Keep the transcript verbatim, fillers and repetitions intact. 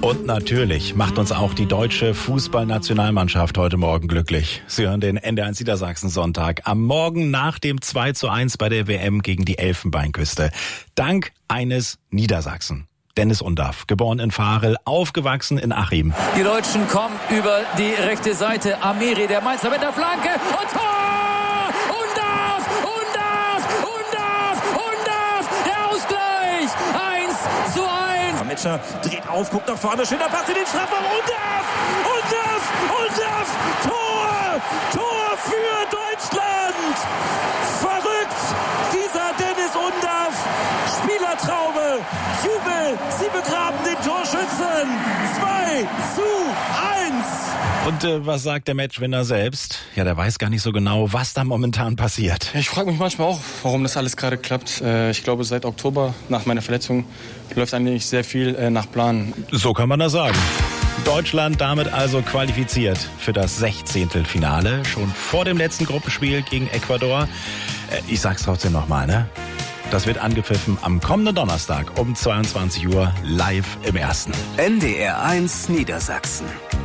Und natürlich macht uns auch die deutsche Fußballnationalmannschaft heute Morgen glücklich. Sie hören den N D R eins Niedersachsen Sonntag am Morgen nach dem zwei zu eins bei der W M gegen die Elfenbeinküste. Dank eines Niedersachsen. Dennis Undaff, geboren in Varel, aufgewachsen in Achim. Die Deutschen kommen über die rechte Seite. Amiri, der Mainzer mit der Flanke und Tor! Undaff! Undaff! Undaff! Undaff! Der Ausgleich! eins zu eins. Metscher dreht auf, guckt nach vorne, schöner Pass in den Strafraum. Undaff! Undaff! Undaff! Tor! Tor für Deutschland! Verrückt! Dieser Dennis Undaff! Spielertraube! Jubel! Sie begraben den Torschützen! zwei zu eins! Und äh, was sagt der Matchwinner selbst? Ja, der weiß gar nicht so genau, was da momentan passiert. Ich frage mich manchmal auch, warum das alles gerade klappt. Äh, ich glaube, seit Oktober, nach meiner Verletzung, läuft eigentlich sehr viel äh, nach Plan. So kann man das sagen. Deutschland damit also qualifiziert für das Sechzehntelfinale. Schon vor dem letzten Gruppenspiel gegen Ecuador. Äh, ich sag's trotzdem nochmal, ne? Das wird angepfiffen am kommenden Donnerstag um zweiundzwanzig Uhr live im Ersten. N D R eins Niedersachsen.